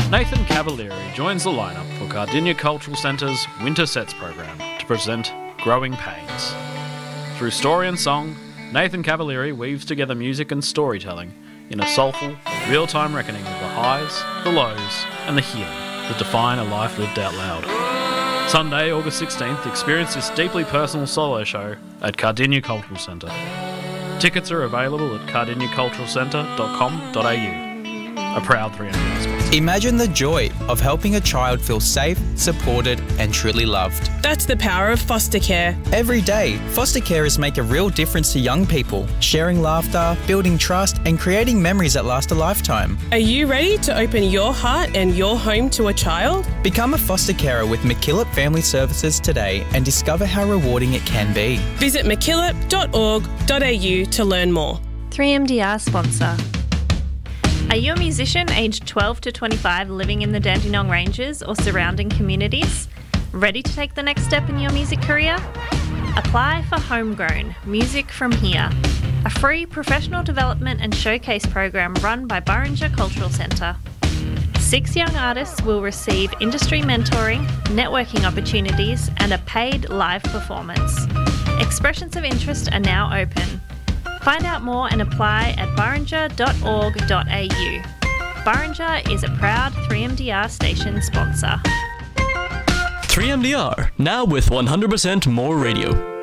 Nathan Cavalieri joins the lineup for Cardinia Cultural Centre's Winter Sets program to present Growing Pains. Through story and song, Nathan Cavalieri weaves together music and storytelling in a soulful, real-time reckoning of the highs, the lows, and the healing that define a life lived out loud. Sunday, August 16th, experience this deeply personal solo show at Cardinia Cultural Centre. Tickets are available at cardiniaculturalcentre.com.au. A proud 3MDR sponsor. Imagine the joy of helping a child feel safe, supported and truly loved. That's the power of foster care. Every day, foster carers make a real difference to young people, sharing laughter, building trust and creating memories that last a lifetime. Are you ready to open your heart and your home to a child? Become a foster carer with MacKillop Family Services today and discover how rewarding it can be. Visit mackillop.org.au to learn more. 3MDR sponsor. Are you a musician aged 12 to 25 living in the Dandenong Ranges or surrounding communities? Ready to take the next step in your music career? Apply for Homegrown, Music From Here, a free professional development and showcase program run by Burrinja Cultural Centre. 6 young artists will receive industry mentoring, networking opportunities and a paid live performance. Expressions of interest are now open. Find out more and apply at burrinja.org.au. Burrinja is a proud 3MDR station sponsor. 3MDR, now with 100% more radio.